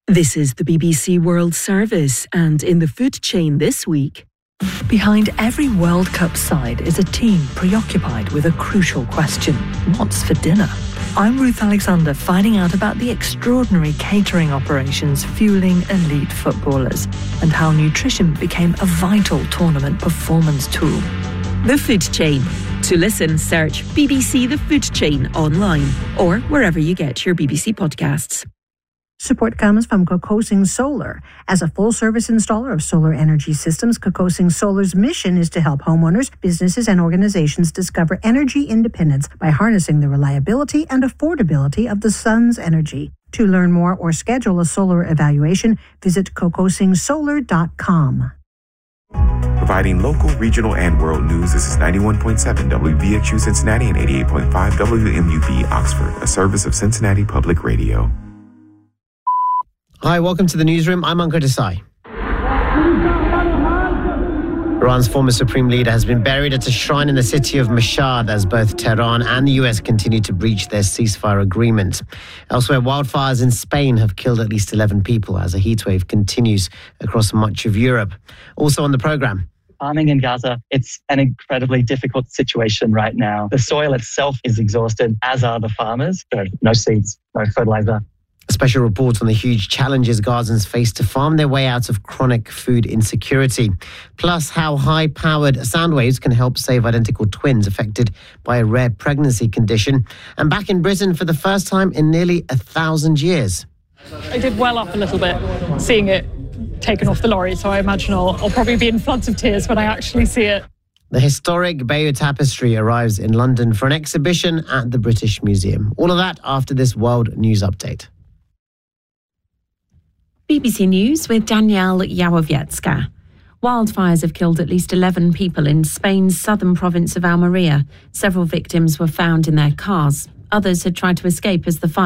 This is the BBC World Service, and in the food chain this week. Behind every World Cup side is a team preoccupied with a crucial question: what's for dinner? I'm Ruth Alexander, finding out about the extraordinary catering operations fueling elite footballers and how nutrition became a vital tournament performance tool. The Food Chain. To listen, search BBC The Food Chain online or wherever you get your BBC podcasts. Support comes from Kokosing Solar. As a full-service installer of solar energy systems, Kokosing Solar's mission is to help homeowners, businesses, and organizations discover energy independence by harnessing the reliability and affordability of the sun's energy. To learn more or schedule a solar evaluation, visit kokosingsolar.com. Providing local, regional, and world news, this is 91.7 WVXU Cincinnati and 88.5 WMUB Oxford, a service of Cincinnati Public Radio. Hi, welcome to the newsroom. I'm Ankur Desai. Iran's former supreme leader has been buried at a shrine in the city of Mashhad as both Tehran and the US continue to breach their ceasefire agreement. Elsewhere, wildfires in Spain have killed at least 11 people as a heatwave continues across much of Europe. Also on the programme. Farming in Gaza, it's an incredibly difficult situation right now. The soil itself is exhausted, as are the farmers. No seeds, no fertilizer. A special report on the huge challenges Gazans face to farm their way out of chronic food insecurity. Plus, how high-powered sound waves can help save identical twins affected by a rare pregnancy condition. And back in Britain for the first time in nearly 1,000 years. I did well up a little bit seeing it taken off the lorry, so I imagine I'll probably be in floods of tears when I actually see it. The historic Bayeux Tapestry arrives in London for an exhibition at the British Museum. All of that after this World News Update. BBC News with Danielle Yawowiecka. Wildfires have killed at least 11 people in Spain's southern province of Almería. Several victims were found in their cars. Others had tried to escape as the fire